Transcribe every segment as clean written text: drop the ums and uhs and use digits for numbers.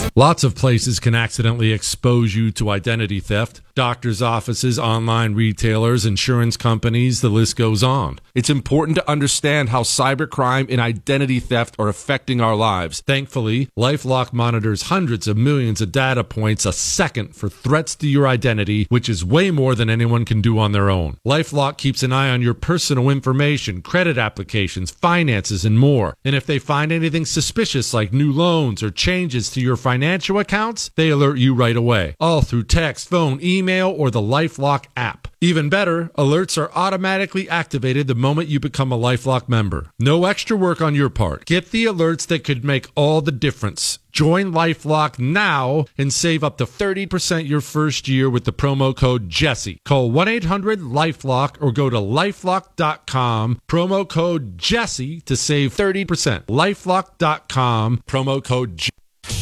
Lots of places can accidentally expose you to identity theft. Doctors' offices, online retailers, insurance companies, the list goes on. It's important to understand how cybercrime and identity theft are affecting our lives. Thankfully, LifeLock monitors hundreds of millions of data points a second for threats to your identity, which is way more than anyone can do on their own. LifeLock keeps an eye on your personal information, credit applications, finances, and more. And if they find anything suspicious like new loans or changes to your financial accounts, they alert you right away. All through text, phone, email, or the LifeLock app. Even better, alerts are automatically activated the moment you become a LifeLock member. No extra work on your part. Get the alerts that could make all the difference. Join LifeLock now and save up to 30% your first year with the promo code Jesse. Call 1-800-LifeLock or go to LifeLock.com. Promo code Jesse to save 30%. LifeLock.com. Promo code Jesse.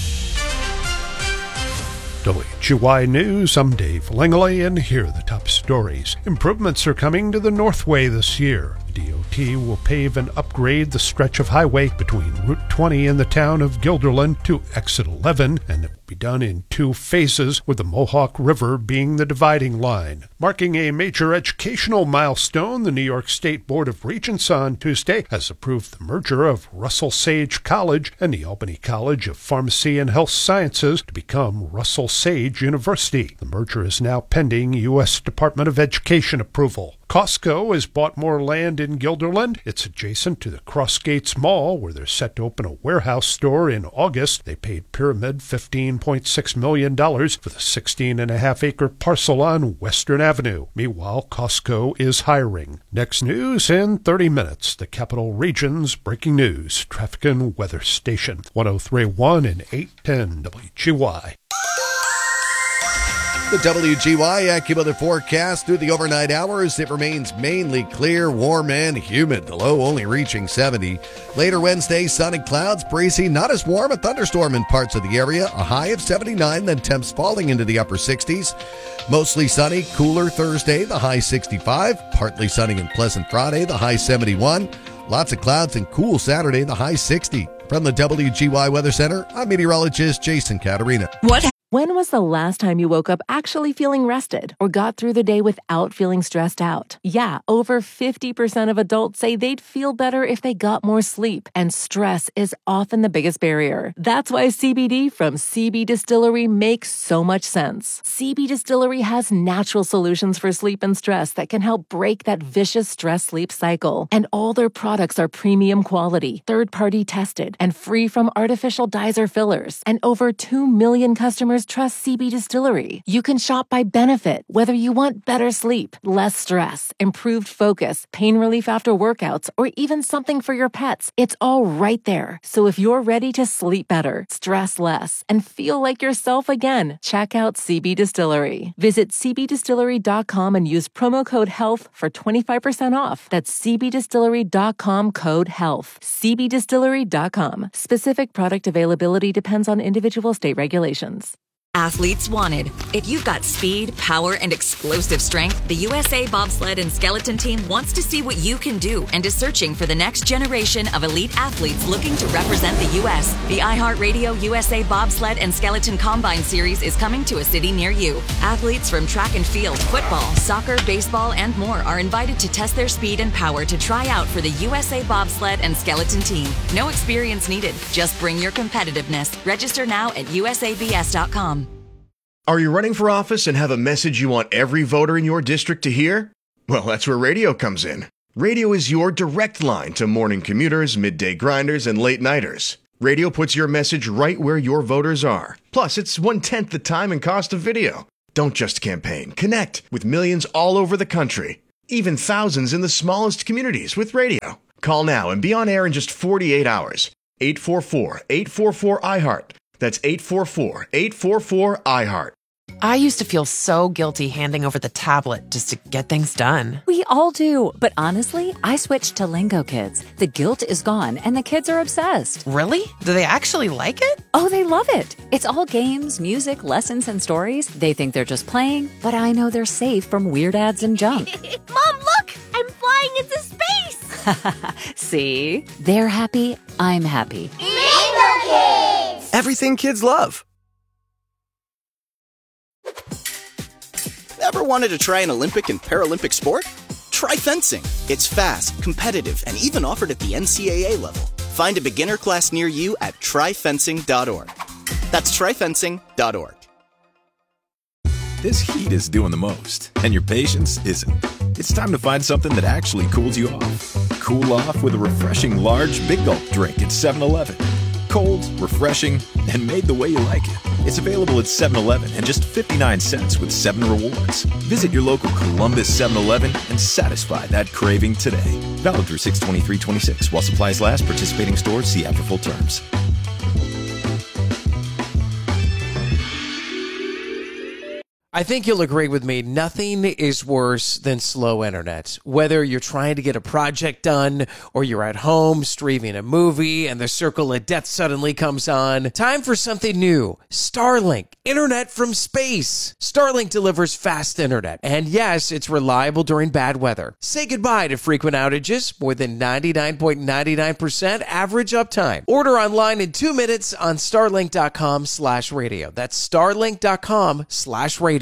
WGY News, I'm Dave Langley, and here are the top stories. Improvements are coming to the Northway this year. DOT will pave and upgrade the stretch of highway between Route 20 and the town of Guilderland to Exit 11, and it will be done in 2 phases, with the Mohawk River being the dividing line. Marking a major educational milestone, the New York State Board of Regents on Tuesday has approved the merger of Russell Sage College and the Albany College of Pharmacy and Health Sciences to become Russell Sage University. The merger is now pending U.S. Department of Education approval. Costco has bought more land in Guilderland. It's adjacent to the Crossgates Mall, where they're set to open a warehouse store in August. They paid Pyramid $15.6 million for the 16.5-acre parcel on Western Avenue. Meanwhile, Costco is hiring. Next news in 30 minutes. The Capital Region's breaking news. Traffic and weather station. 103.1 and 810 WGY. The WGY AccuWeather forecast through the overnight hours. It remains mainly clear, warm, and humid. The low only reaching 70. Later Wednesday, sun and clouds, breezy, not as warm. A thunderstorm in parts of the area. A high of 79, then temps falling into the upper 60s. Mostly sunny, cooler Thursday, the high 65. Partly sunny and pleasant Friday, the high 71. Lots of clouds and cool Saturday, the high 60. From the WGY Weather Center, I'm meteorologist Jason Caterina. When was the last time you woke up actually feeling rested or got through the day without feeling stressed out? Yeah, over 50% of adults say they'd feel better if they got more sleep, and stress is often the biggest barrier. That's why CBD from CB Distillery makes so much sense. CB Distillery has natural solutions for sleep and stress that can help break that vicious stress-sleep cycle. And all their products are premium quality, third-party tested, and free from artificial dyes or fillers. And over 2 million customers trust CB Distillery. You can shop by benefit, whether you want better sleep, less stress, improved focus, pain relief after workouts, or even something for your pets. It's all right there. So if you're ready to sleep better, stress less, and feel like yourself again, check out CB Distillery. Visit cbdistillery.com and use promo code HEALTH for 25% off. That's cbdistillery.com code HEALTH. cbdistillery.com. Specific product availability depends on individual state regulations. Athletes wanted. If you've got speed, power, and explosive strength, the USA Bobsled and Skeleton Team wants to see what you can do and is searching for the next generation of elite athletes looking to represent the U.S. The iHeartRadio USA Bobsled and Skeleton Combine Series is coming to a city near you. Athletes from track and field, football, soccer, baseball, and more are invited to test their speed and power to try out for the USA Bobsled and Skeleton Team. No experience needed. Just bring your competitiveness. Register now at usabs.com. Are you running for office and have a message you want every voter in your district to hear? Well, that's where radio comes in. Radio is your direct line to morning commuters, midday grinders, and late-nighters. Radio puts your message right where your voters are. Plus, it's 1/10 the time and cost of video. Don't just campaign. Connect with millions all over the country. Even thousands in the smallest communities with radio. Call now and be on air in just 48 hours. 844-844-IHEART. That's 844-844-IHEART. I used to feel so guilty handing over the tablet just to get things done. We all do. But honestly, I switched to Lingo Kids. The guilt is gone and the kids are obsessed. Really? Do they actually like it? Oh, they love it. It's all games, music, lessons, and stories. They think they're just playing, but I know they're safe from weird ads and junk. Mom, look! I'm flying into space! See? They're happy. I'm happy. Lingo Kids! Everything kids love. Ever wanted to try an Olympic and Paralympic sport? Try fencing. It's fast, competitive, and even offered at the NCAA level. Find a beginner class near you at tryfencing.org. That's tryfencing.org. This heat is doing the most, and your patience isn't. It's time to find something that actually cools you off. Cool off with a refreshing large Big Gulp drink at 7-Eleven. Cold, refreshing, and made the way you like it. It's available at 7-Eleven and just 59 cents with 7 rewards. Visit your local Columbus 7-Eleven and satisfy that craving today. Valid through 6/23/26 while supplies last. Participating stores, see app for full terms. I think you'll agree with me, nothing is worse than slow internet. Whether you're trying to get a project done or you're at home streaming a movie and the circle of death suddenly comes on, time for something new. Starlink, internet from space. Starlink delivers fast internet, and yes, it's reliable during bad weather. Say goodbye to frequent outages, more than 99.99% average uptime. Order online in 2 minutes on starlink.com/radio. That's starlink.com/radio.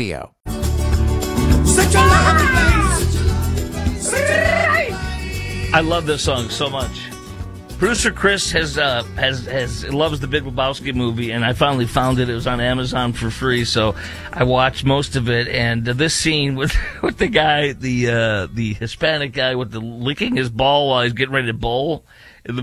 I love this song so much. Producer Chris has loves the Big Lebowski movie, and I finally found it. It was on Amazon for free, so I watched most of it. And this scene with the guy, the Hispanic guy with the licking his ball while he's getting ready to bowl, and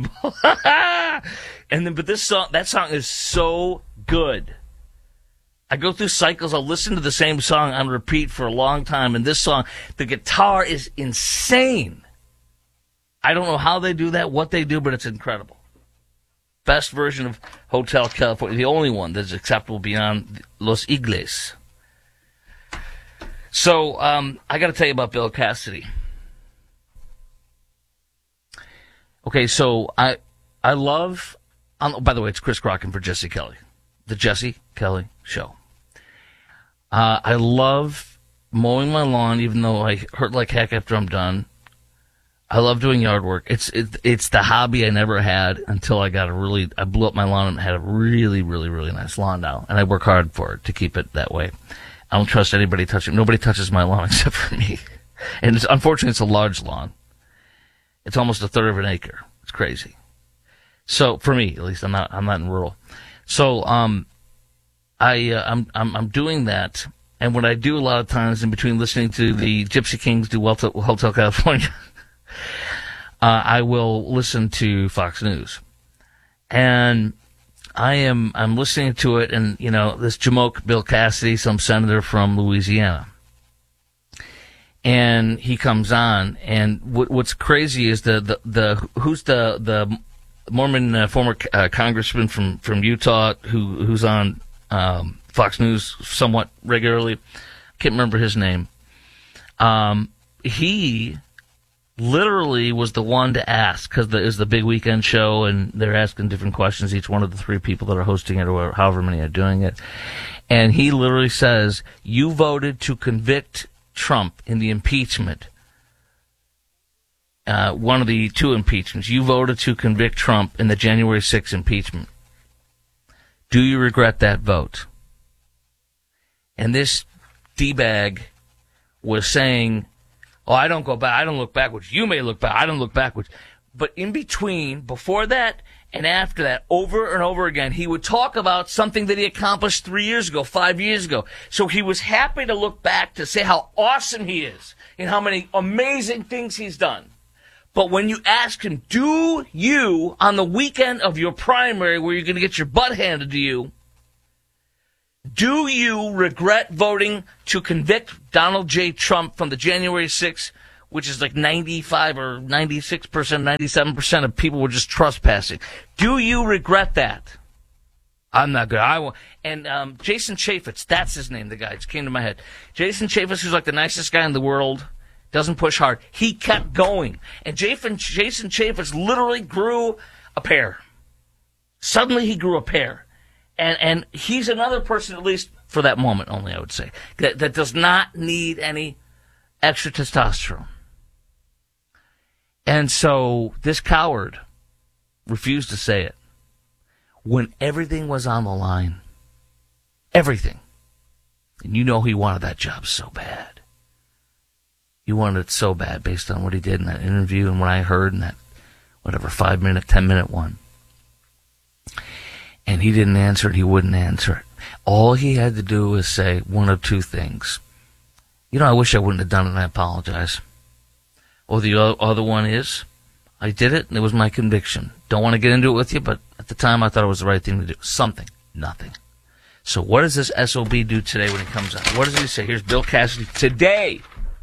but that song is so good. I go through cycles. I'll listen to the same song on repeat for a long time. And this song, the guitar is insane. I don't know how they do that, what they do, but it's incredible. Best version of Hotel California, the only one that's acceptable beyond Los Igles. So I got to tell you about Bill Cassidy. Okay, so I love. By the way, it's Chris Crocken for Jesse Kelly, the Jesse Kelly Show. I love mowing my lawn, even though I hurt like heck after I'm done. I love doing yard work. It's the hobby I never had until I blew up my lawn and had a really, really, really nice lawn now. And I work hard for it to keep it that way. I don't trust anybody touching. Nobody touches my lawn except for me. And unfortunately, it's a large lawn. It's almost a third of an acre. It's crazy. So for me, at least, I'm not in rural. So I'm doing that, and what I do a lot of times in between listening to the Gypsy Kings do Hotel California, I will listen to Fox News, and I'm listening to it, and this Jamoke Bill Cassidy, some senator from Louisiana, and he comes on, and what's crazy is who's the Mormon former congressman from Utah who's on Fox News somewhat regularly. Can't remember his name. He literally was the one to ask, because it's the big weekend show, and they're asking different questions, each one of the 3 people that are hosting it, or however many are doing it. And he literally says, you voted to convict Trump in the impeachment. One of the 2 impeachments. You voted to convict Trump in the January 6th impeachment. Do you regret that vote? And this D-bag was saying, oh, I don't go back. I don't look backwards. You may look back. I don't look backwards. But in between, before that and after that, over and over again, he would talk about something that he accomplished 3 years ago, 5 years ago. So he was happy to look back to say how awesome he is and how many amazing things he's done. But when you ask him, do you, on the weekend of your primary where you're going to get your butt handed to you, do you regret voting to convict Donald J. Trump from the January 6th, which is like 95 or 96%, 97% of people were just trespassing? Do you regret that? I'm not good. I will. And Jason Chaffetz, that's his name, the guy. It just came to my head. Jason Chaffetz, who's like the nicest guy in the world, doesn't push hard. He kept going. And Jason Chaffetz literally grew a pair. Suddenly he grew a pair. And he's another person, at least for that moment only, I would say, that does not need any extra testosterone. And so this coward refused to say it when everything was on the line. Everything. And you know he wanted that job so bad. You wanted it so bad based on what he did in that interview and what I heard in that, 5-minute, 10-minute one. And he didn't answer it. He wouldn't answer it. All he had to do was say one of two things. I wish I wouldn't have done it, and I apologize. Or the other one is, I did it, and it was my conviction. Don't want to get into it with you, but at the time I thought it was the right thing to do. Something. Nothing. So what does this SOB do today when he comes out? What does he say? Here's Bill Cassidy today.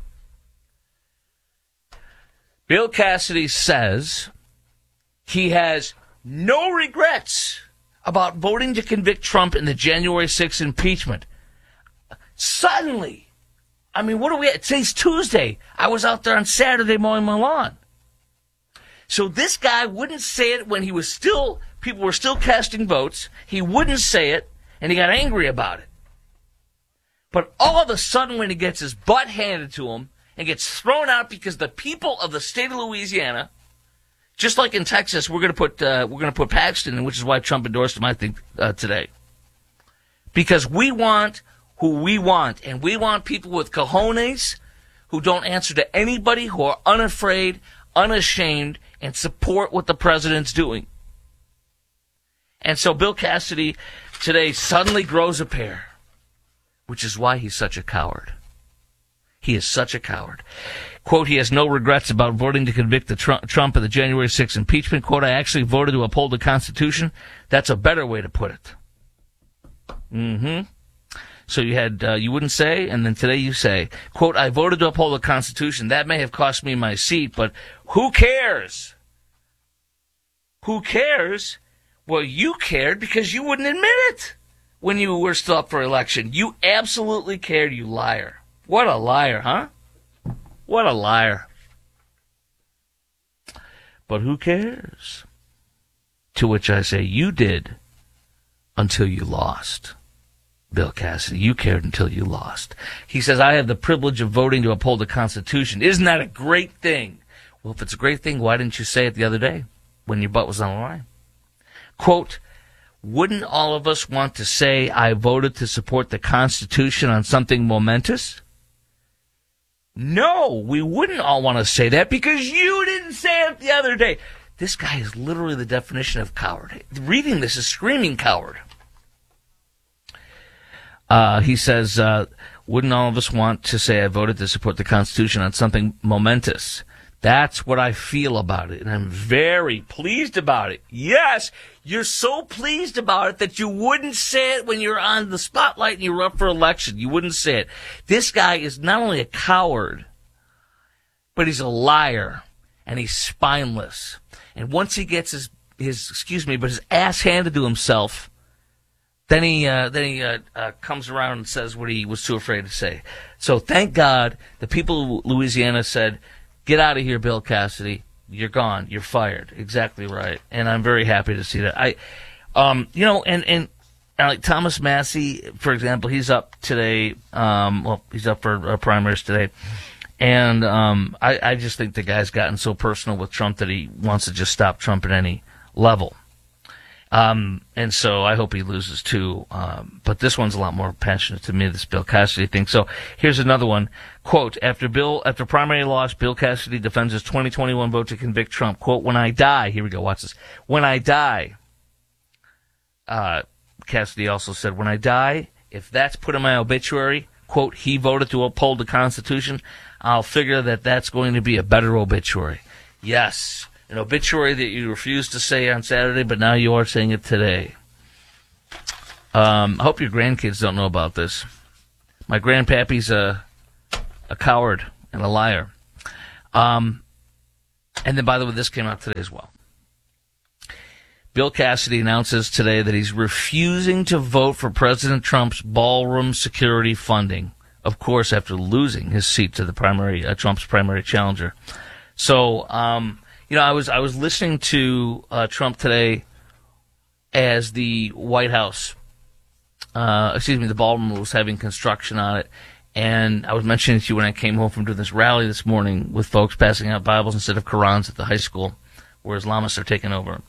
Bill Cassidy says he has no regrets about voting to convict Trump in the January 6th impeachment. Suddenly, what are we at? Today's Tuesday. I was out there on Saturday mowing my lawn. So this guy wouldn't say it when people were still casting votes. He wouldn't say it, and he got angry about it. But all of a sudden, when he gets his butt handed to him and gets thrown out because the people of the state of Louisiana, just like in Texas, we're going to put Paxton in, which is why Trump endorsed him, I think, today. Because we want who we want, and we want people with cojones who don't answer to anybody, who are unafraid, unashamed, and support what the president's doing. And so Bill Cassidy today suddenly grows a pair, which is why he's such a coward. He is such a coward. Quote, he has no regrets about voting to convict Trump of the January 6th impeachment. Quote, I actually voted to uphold the Constitution. That's a better way to put it. Mm-hmm. So you had, you wouldn't say, and then today you say, quote, I voted to uphold the Constitution. That may have cost me my seat, but who cares? Who cares? Well, you cared because you wouldn't admit it when you were still up for election. You absolutely cared, you liar. What a liar, huh? What a liar. But who cares? To which I say, you did until you lost. Bill Cassidy, you cared until you lost. He says, I have the privilege of voting to uphold the Constitution. Isn't that a great thing? Well, if it's a great thing, why didn't you say it the other day when your butt was on the line? Quote, wouldn't all of us want to say I voted to support the Constitution on something momentous? No, we wouldn't all want to say that because you didn't say it the other day. This guy is literally the definition of coward. Reading this is screaming coward. He says, wouldn't all of us want to say I voted to support the Constitution on something momentous? That's what I feel about it, and I'm very pleased about it. Yes, you're so pleased about it that you wouldn't say it when you're on the spotlight and you're up for election. You wouldn't say it. This guy is not only a coward, but he's a liar, and he's spineless. And once he gets his ass handed to himself, then he comes around and says what he was too afraid to say. So thank God the people of Louisiana said, get out of here, Bill Cassidy. You're gone. You're fired. Exactly right. And I'm very happy to see that. And like Thomas Massey, for example, he's up today. He's up for primaries today. And I just think the guy's gotten so personal with Trump that he wants to just stop Trump at any level. And so I hope he loses too. But this one's a lot more passionate to me, this Bill Cassidy thing. So here's another one. Quote, after primary loss, Bill Cassidy defends his 2021 vote to convict Trump. Quote, when I die, here we go, watch this. When I die, Cassidy also said, when I die, if that's put in my obituary, quote, he voted to uphold the Constitution, I'll figure that that's going to be a better obituary. Yes. An obituary that you refused to say on Saturday, but now you are saying it today. I hope your grandkids don't know about this. My grandpappy's a coward and a liar. And then, by the way, this came out today as well. Bill Cassidy announces today that he's refusing to vote for President Trump's ballroom security funding. Of course, after losing his seat to the Trump's primary challenger. So, I was listening to Trump today as the White House, the ballroom was having construction on it, and I was mentioning to you when I came home from doing this rally this morning with folks passing out Bibles instead of Qurans at the high school where Islamists are taking over.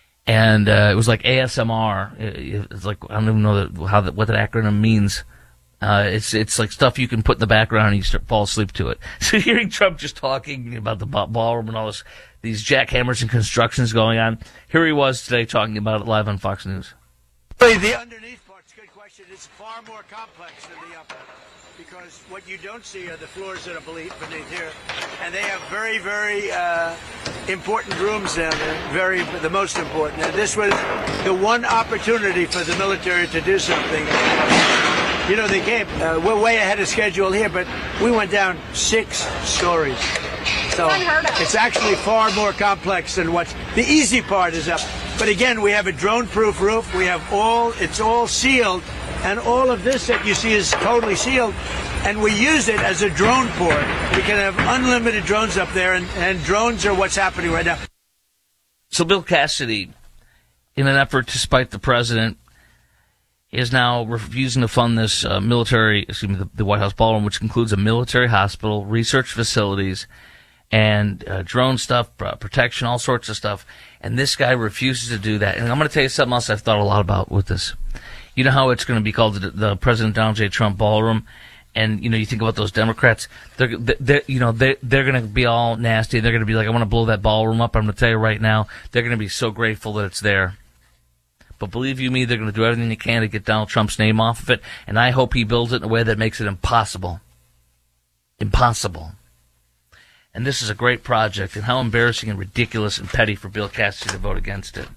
And it was like ASMR. It's like, I don't even know what that acronym means. It's like stuff you can put in the background and you fall asleep to it. So hearing Trump just talking about the ballroom and all this, these jackhammers and constructions going on, here he was today talking about it live on Fox News. The underneath part's a good question. It's far more complex than the upper, because what you don't see are the floors that are beneath here, and they have very, very important rooms down there, the most important. And this was the one opportunity for the military to do something. You know, they came, we're way ahead of schedule here, but we went down 6 stories. So it's actually far more complex than the easy part is up. But again, we have a drone-proof roof. We have it's all sealed, and all of this that you see is totally sealed. And we use it as a drone port. We can have unlimited drones up there, and drones are what's happening right now. So Bill Cassidy, in an effort to spite the president, is now refusing to fund this the White House ballroom, which includes a military hospital, research facilities, and drone stuff, protection, all sorts of stuff. And this guy refuses to do that. And I'm going to tell you something else I've thought a lot about with this. You know how it's going to be called the President Donald J. Trump Ballroom? And, you think about those Democrats, they're going to be all nasty. They're going to be like, I want to blow that ballroom up. I'm going to tell you right now, they're going to be so grateful that it's there. But believe you me, they're going to do everything they can to get Donald Trump's name off of it. And I hope he builds it in a way that makes it impossible. Impossible. And this is a great project, and how embarrassing and ridiculous and petty for Bill Cassidy to vote against it.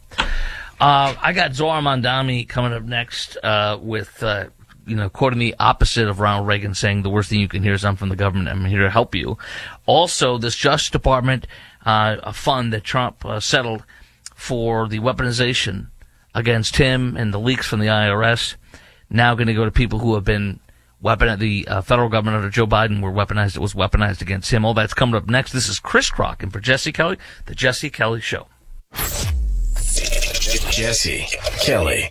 I got Zohar Mamdani coming up next with, quoting the opposite of Ronald Reagan, saying the worst thing you can hear is I'm from the government, I'm here to help you. Also, this Justice Department a fund that Trump settled for the weaponization against him and the leaks from the IRS, now going to go to people who have been the federal government under Joe Biden was weaponized against him. All that's coming up next. This is Chris Crock, and for Jesse Kelly, The Jesse Kelly Show. Jesse Kelly.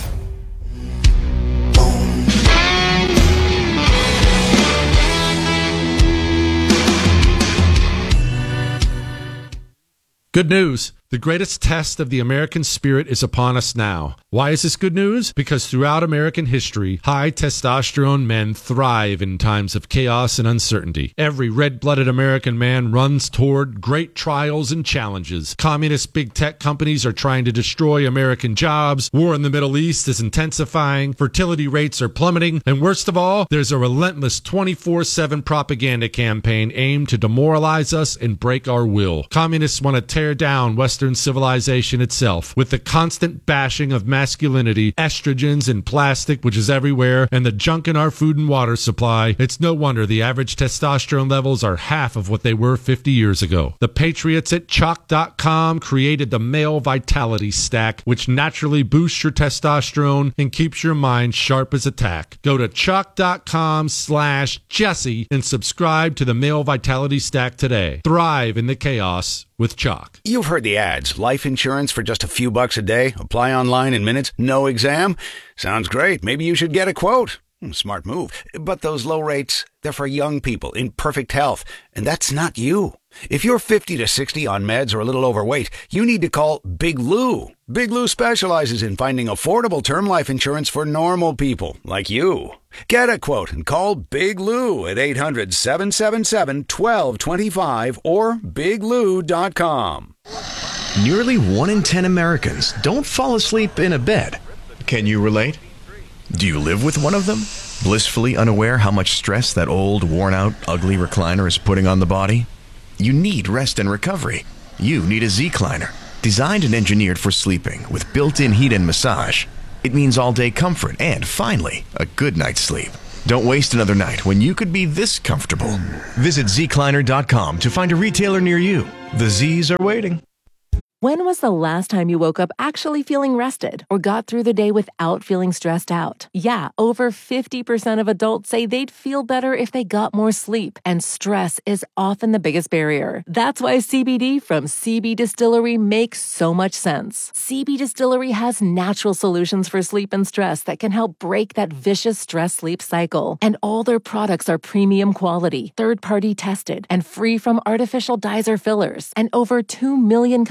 Good news. The greatest test of the American spirit is upon us now. Why is this good news? Because throughout American history, high testosterone men thrive in times of chaos and uncertainty. Every red-blooded American man runs toward great trials and challenges. Communist big tech companies are trying to destroy American jobs. War in the Middle East is intensifying. Fertility rates are plummeting. And worst of all, there's a relentless 24/7 propaganda campaign aimed to demoralize us and break our will. Communists want to tear down Western civilization itself with the constant bashing of masculinity, estrogens and plastic, which is everywhere, and the junk in our food and water supply. It's no wonder the average testosterone levels are half of what they were 50 years ago. The patriots at Chalk.com created the Male Vitality Stack, which naturally boosts your testosterone and keeps your mind sharp as a tack. Go to Chalk.com/Jesse and subscribe to the Male Vitality Stack today. Thrive in the chaos with Chalk. You've heard the ads. Life insurance for just a few bucks a day. Apply online in minutes. No exam. Sounds great. Maybe you should get a quote. Smart move. But those low rates, they're for young people in perfect health. And that's not you. If you're 50 to 60 on meds or a little overweight, you need to call Big Lou. Big Lou specializes in finding affordable term life insurance for normal people like you. Get a quote and call Big Lou at 800-777-1225 or biglou.com. Nearly 1 in 10 Americans don't fall asleep in a bed. Can you relate? Do you live with one of them? Blissfully unaware how much stress that old, worn-out, ugly recliner is putting on the body? You need rest and recovery. You need a Z-Cliner. Designed and engineered for sleeping with built-in heat and massage. It means all-day comfort and, finally, a good night's sleep. Don't waste another night when you could be this comfortable. Visit zcliner.com to find a retailer near you. The Z's are waiting. When was the last time you woke up actually feeling rested or got through the day without feeling stressed out? Yeah, over 50% of adults say they'd feel better if they got more sleep, and stress is often the biggest barrier. That's why CBD from CB Distillery makes so much sense. CB Distillery has natural solutions for sleep and stress that can help break that vicious stress-sleep cycle. And all their products are premium quality, third-party tested, and free from artificial dyes or fillers. And over 2 million customers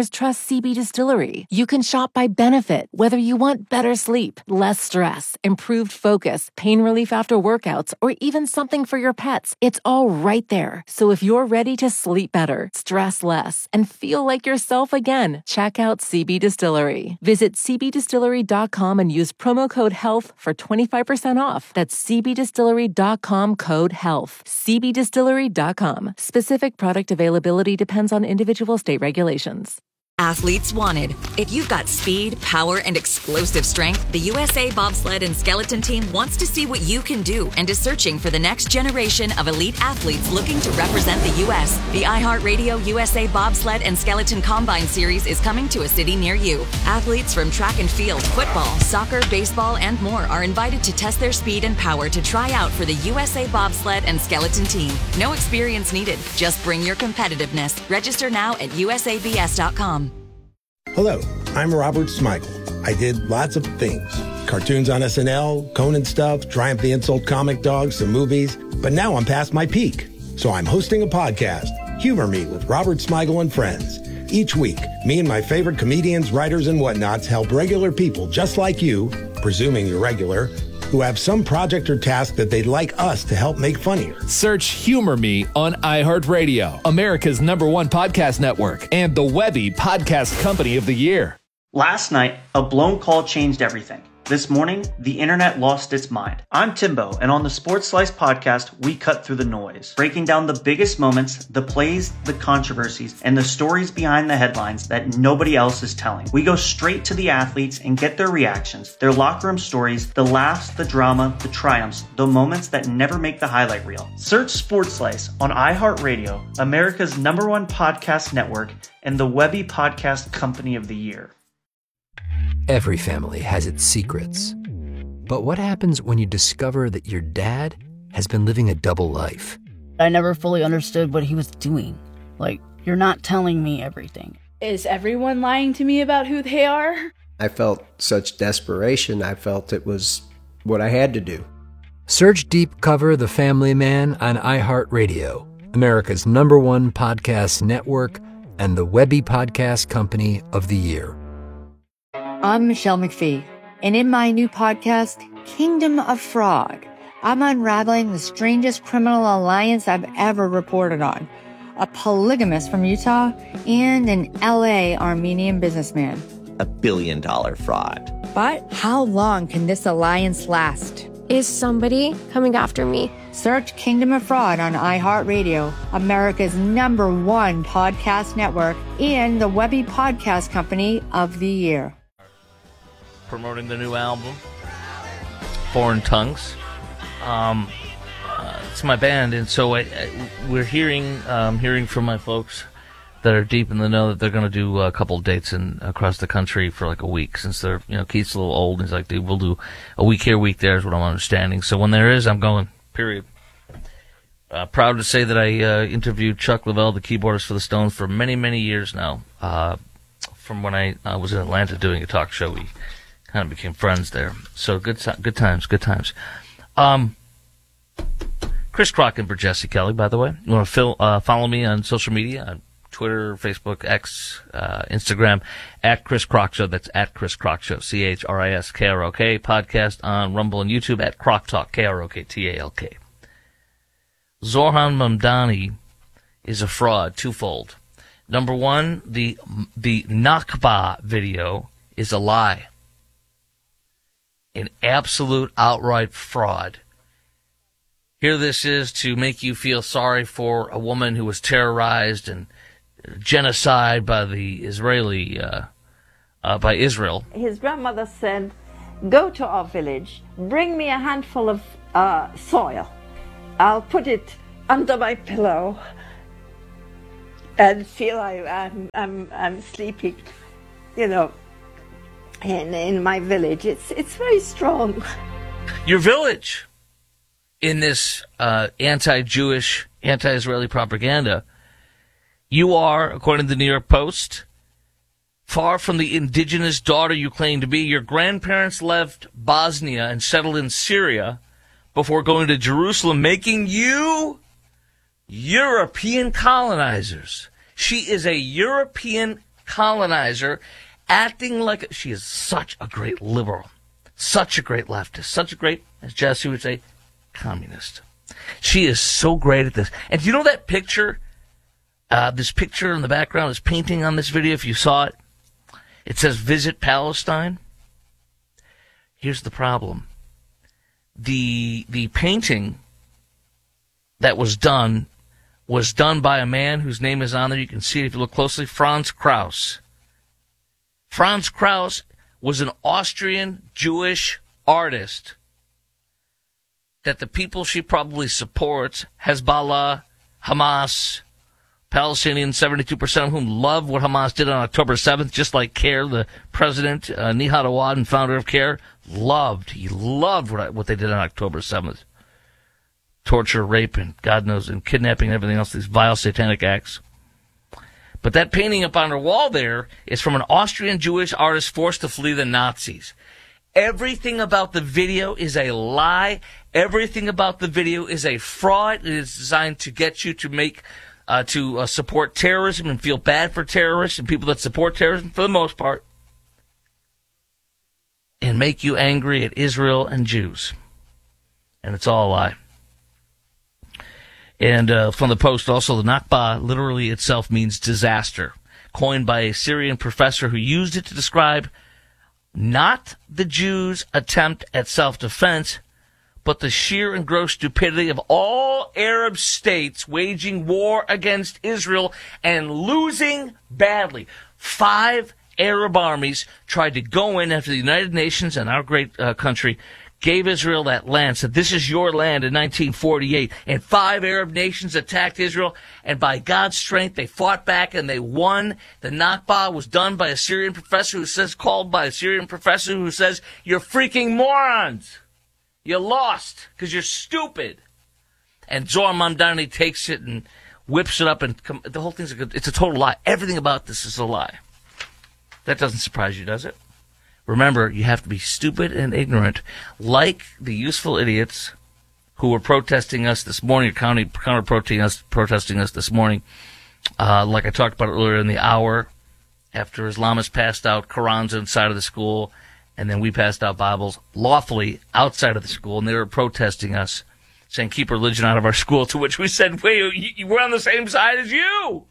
just trust CB Distillery. You can shop by benefit, whether you want better sleep, less stress, improved focus, pain relief after workouts, or even something for your pets. It's all right there. So if you're ready to sleep better, stress less, and feel like yourself again, check out CB Distillery. Visit cbdistillery.com and use promo code HEALTH for 25% off. That's cbdistillery.com, code HEALTH. cbdistillery.com. Specific product availability depends on individual state regulations. Athletes wanted. If you've got speed, power, and explosive strength, the USA Bobsled and Skeleton Team wants to see what you can do and is searching for the next generation of elite athletes looking to represent the U.S. The iHeartRadio USA Bobsled and Skeleton Combine Series is coming to a city near you. Athletes from track and field, football, soccer, baseball, and more are invited to test their speed and power to try out for the USA Bobsled and Skeleton Team. No experience needed. Just bring your competitiveness. Register now at usabs.com. Hello, I'm Robert Smigel. I did lots of things. Cartoons on SNL, Conan stuff, Triumph the Insult comic dogs, some movies. But now I'm past my peak. So I'm hosting a podcast, Humor Me with Robert Smigel and Friends. Each week, me and my favorite comedians, writers, and whatnots help regular people just like you, presuming you're regular, who have some project or task that they'd like us to help make funnier. Search Humor Me on iHeartRadio, America's #1 podcast network, and the Webby Podcast Company of the Year. Last night, a blown call changed everything. This morning, the internet lost its mind. I'm Timbo, and on the Sports Slice podcast, we cut through the noise, breaking down the biggest moments, the plays, the controversies, and the stories behind the headlines that nobody else is telling. We go straight to the athletes and get their reactions, their locker room stories, the laughs, the drama, the triumphs, the moments that never make the highlight reel. Search Sports Slice on iHeartRadio, America's #1 podcast network, and the Webby Podcast Company of the Year. Every family has its secrets. But what happens when you discover that your dad has been living a double life? I never fully understood what he was doing. Like, you're not telling me everything. Is everyone lying to me about who they are? I felt such desperation. I felt it was what I had to do. Search Deep Cover The Family Man on iHeartRadio, America's #1 podcast network, and the Webby Podcast Company of the Year. I'm Michelle McPhee, and in my new podcast, Kingdom of Fraud, I'm unraveling the strangest criminal alliance I've ever reported on. A polygamist from Utah and an LA Armenian businessman. $1 billion fraud. But how long can this alliance last? Is somebody coming after me? Search Kingdom of Fraud on iHeartRadio, America's #1 podcast network, and the Webby Podcast Company of the Year. Promoting the new album, Foreign Tongues. It's my band, and so we're hearing from my folks that are deep in the know that they're going to do a couple dates across the country for like a week, since they're, Keith's a little old, and he's like, dude, we'll do a week here, week there is what I'm understanding. So when there is, I'm going, period. Proud to say that I interviewed Chuck Leavell, the keyboardist for the Stones, for many, many years now. From when I was in Atlanta doing a talk show, we kind of became friends there. So good times. Chris Crock and for Jesse Kelly, by the way. You want to follow me on social media, on Twitter, Facebook, X, Instagram, at Chris Crock Show. That's at Chris Crock Show, CHRISKROK. Podcast on Rumble and YouTube at Crock Talk, KROKTALK. Zohran Mamdani is a fraud, twofold. Number one, the Nakba video is a lie. An absolute outright fraud. Here this is to make you feel sorry for a woman who was terrorized and genocide by the by Israel. His grandmother said, go to our village, bring me a handful of soil. I'll put it under my pillow and feel I'm sleeping, in my village. It's very strong. Your village, in this anti-Jewish, anti-Israeli propaganda, you are, according to the New York Post, far from the indigenous daughter you claim to be. Your grandparents left Bosnia and settled in Syria before going to Jerusalem, making you European colonizers. She is a European colonizer, acting like she is such a great liberal, such a great leftist, such a great, as Jesse would say, communist. She is so great at this. And do you know that picture, this picture in the background, this painting on this video, if you saw it, it says Visit Palestine. Here's the problem. The painting that was done by a man whose name is on there. You can see it if you look closely. Franz Krauss. Franz Krauss was an Austrian Jewish artist that the people she probably supports, Hezbollah, Hamas, Palestinians, 72% of whom love what Hamas did on October 7th, just like CARE, the president, Nihad Awad, and founder of CARE, loved what they did on October 7th. Torture, rape, and God knows, and kidnapping and everything else, these vile satanic acts. But that painting up on her wall there is from an Austrian Jewish artist forced to flee the Nazis. Everything about the video is a lie. Everything about the video is a fraud. It is designed to get you to make, to support terrorism and feel bad for terrorists and people that support terrorism for the most part, and make you angry at Israel and Jews. And it's all a lie. And from the Post, also, the Nakba literally itself means disaster, coined by a Syrian professor who used it to describe not the Jews' attempt at self-defense, but the sheer and gross stupidity of all Arab states waging war against Israel and losing badly. 5 Arab armies tried to go in after the United Nations and our great country gave Israel that land, said this is your land in 1948, and 5 Arab nations attacked Israel, and by God's strength they fought back and they won. The Nakba was done by a Syrian professor who says, you're freaking morons. You lost because you're stupid. And Zohar Mamdani takes it and whips it up, and the whole thing's it's a total lie. Everything about this is a lie. That doesn't surprise you, does it? Remember, you have to be stupid and ignorant, like the useful idiots who were protesting us this morning, protesting us this morning, like I talked about earlier in the hour, after Islamists passed out Qurans inside of the school, and then we passed out Bibles lawfully outside of the school, and they were protesting us, saying, keep religion out of our school, to which we said, wait, we're on the same side as you!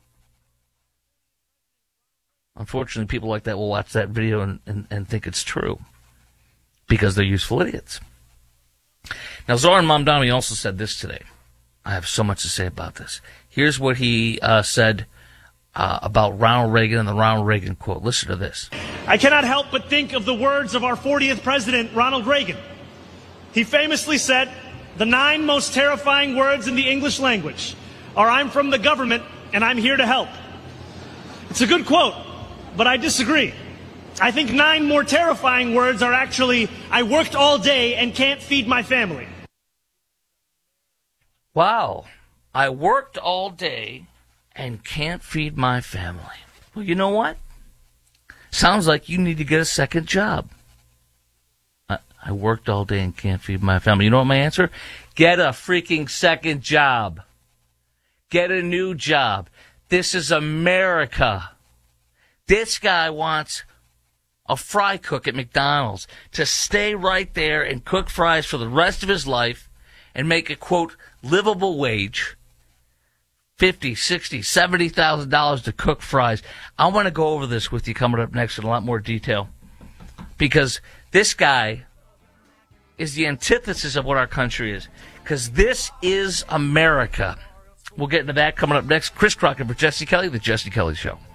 Unfortunately, people like that will watch that video and think it's true because they're useful idiots. Now, Zohar Mamdani also said this today. I have so much to say about this. Here's what he said about Ronald Reagan and the Ronald Reagan quote. Listen to this. I cannot help but think of the words of our 40th president, Ronald Reagan. He famously said, the 9 most terrifying words in the English language are, I'm from the government and I'm here to help. It's a good quote. But I disagree. I think 9 more terrifying words are actually, I worked all day and can't feed my family. Wow. I worked all day and can't feed my family. Well, you know what? Sounds like you need to get a second job. I worked all day and can't feed my family. You know what my answer? Get a freaking second job. Get a new job. This is America. This guy wants a fry cook at McDonald's to stay right there and cook fries for the rest of his life and make a, quote, livable wage, $50,000, $60,000, $70,000 to cook fries. I want to go over this with you coming up next in a lot more detail, because this guy is the antithesis of what our country is, because this is America. We'll get into that coming up next. Chris Crockett for Jesse Kelly, The Jesse Kelly Show.